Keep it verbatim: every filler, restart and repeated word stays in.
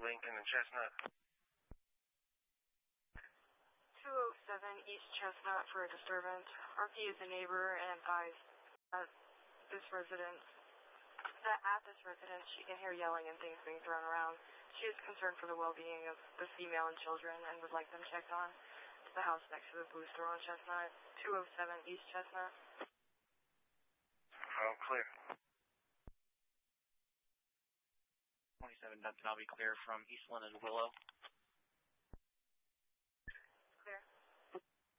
Lincoln and Chestnut. two oh seven East Chestnut for a disturbance. R P is a neighbor and advised at this residence that at this residence she can hear yelling and things being thrown around. She is concerned for the well-being of the female and children and would like them checked on. It's the house next to the Blue Store on Chestnut, two oh seven East Chestnut. Oh, clear. twenty-seven Duncan, I'll be clear from Eastland and Willow.